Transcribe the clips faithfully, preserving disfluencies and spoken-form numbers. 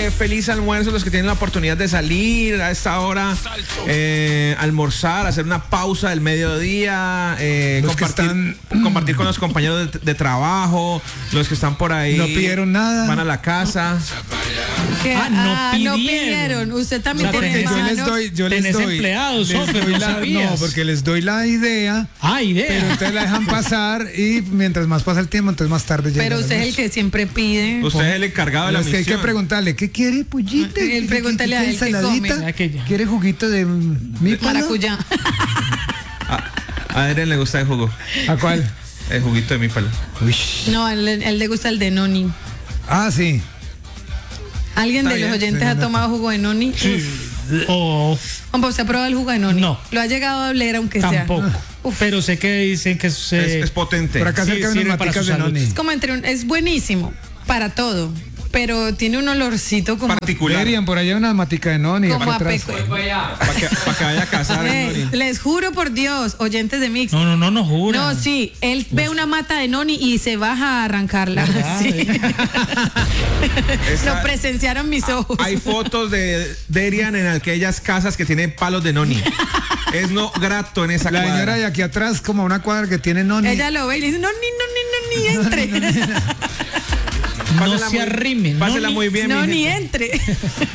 eh, feliz almuerzo los que tienen la oportunidad de salir a esta hora, eh, almorzar, hacer una pausa del mediodía, eh, compartir, están... compartir con los compañeros de, de trabajo, los que están por ahí. No pidieron nada. Van a la casa. ¿Qué? Ah, no Ah, pidieron. no pidieron. Usted también O sea, tiene tenés- Yo les manos. doy, yo les Tenés doy, empleados, les Sofer, doy no la- sabías. no, porque les doy la idea, Ah, idea. pero ustedes la dejan pasar y mientras más pasa el tiempo, entonces más tarde llega. Pero el usted es el almuerzo. que siempre pide. Usted es el encargado de la Es que hay misión. que preguntarle, ¿qué quiere, pollito? Él pregúntale a él qué ensaladita? come. Aquella. ¿Quiere juguito de mi Maracuyá. A, a Adrián le gusta el jugo, ¿A cuál? el juguito de mi palo. Uy. No, a él, a él le gusta el de noni. Ah, sí. ¿Alguien Está de los bien, oyentes sí, ha no. tomado jugo de noni? O Hombre, ¿usted ha probado el jugo de noni? No. ¿Lo ha llegado a oler aunque tampoco. sea? Uf. Pero sé que dicen que es, Es, eh, es potente. Por acá Sí, cerca de sirve unas para maticas su de salud. noni. Es como entre un, es buenísimo para todo, pero tiene un olorcito como, Particular. Deberían por allá una matica de noni. como acá a atrás. peco. Para que, pa' que vaya a casar. Eh, les juro por Dios, oyentes de Mix. No, no, no, no jura. No, sí, él ve una mata de noni y se baja a arrancarla. ¿Verdad? Sí. Esa- Lo presenciaron mis ojos. Hay fotos de Derian en aquellas casas que tienen palos de noni. Es no grato en esa La cuadra. señora de aquí atrás, como a una cuadra que tiene noni. Ella lo ve y le dice, no, ni, no, ni, no, ni entre. No Pásela se muy- arrimen. Pásela no, muy bien, No, mi ni gente. entre.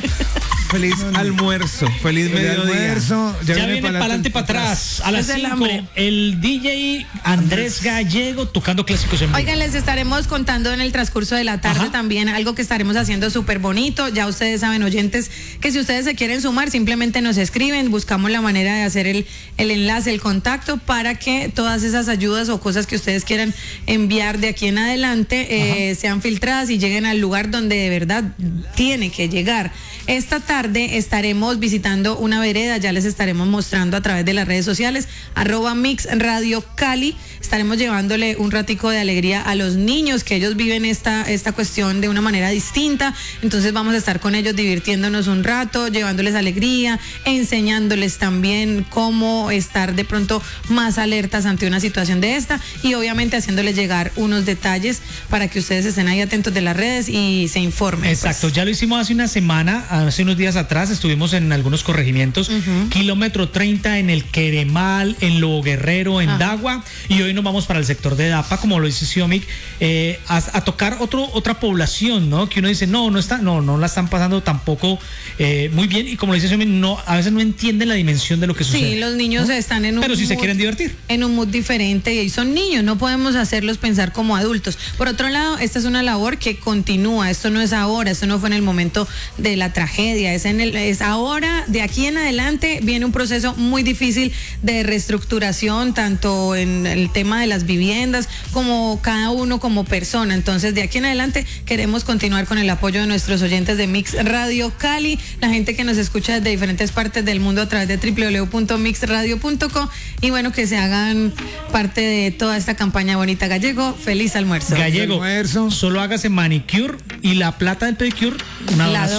Feliz almuerzo, feliz El mediodía. almuerzo, Ya, viene para pa'lante adelante y pa' para atrás. A las Es el cinco, hambre. el D J Andrés Gallego tocando clásicos en vivo. Oigan, les estaremos contando en el transcurso de la tarde Ajá. también algo que estaremos haciendo súper bonito. Ya ustedes saben, oyentes, que si ustedes se quieren sumar, simplemente nos escriben, buscamos la manera de hacer el, el enlace, el contacto, para que todas esas ayudas o cosas que ustedes quieran enviar de aquí en adelante eh, sean filtradas y lleguen al lugar donde de verdad tiene que llegar. Esta tarde estaremos visitando una vereda, ya les estaremos mostrando a través de las redes sociales, arroba Mix Radio Cali. Estaremos llevándole un ratico de alegría a los niños, que ellos viven esta, esta cuestión de una manera distinta. Entonces vamos a estar con ellos divirtiéndonos un rato, llevándoles alegría, enseñándoles también cómo estar de pronto más alertas ante una situación de esta y obviamente haciéndoles llegar unos detalles para que ustedes estén ahí atentos de las redes y se informen. Exacto, pues. ya lo hicimos hace una semana, hace unos días atrás, estuvimos en algunos corregimientos, kilómetro treinta en el Queremal, en Lobo Guerrero, en Ajá. Dagua, y hoy nos vamos para el sector de Dapa, como lo dice Xiomix, eh, a, a tocar otro, otra población, ¿no? Que uno dice, no, no está, no, no la están pasando tampoco eh, muy bien, y como lo dice Xiomix, no, a veces no entienden la dimensión de lo que sucede. Sí, los niños ¿no? están en un Pero si se mood- quieren divertir. en un mood diferente y son niños, no podemos hacerlos pensar como adultos. Por otro lado, esta es una labor que continúa, esto no es ahora, esto no fue en el momento de la tragedia, es en el es ahora, de aquí en adelante viene un proceso muy difícil de reestructuración, tanto en el tema de las viviendas como cada uno como persona. Entonces, de aquí en adelante queremos continuar con el apoyo de nuestros oyentes de Mix Radio Cali, la gente que nos escucha desde diferentes partes del mundo a través de w w w punto mix radio punto com y bueno, que se hagan parte de toda esta campaña bonita. Gallego, feliz almuerzo. Gallego, almuerzo. solo hágase manicure y la plata del pedicure, una La donación.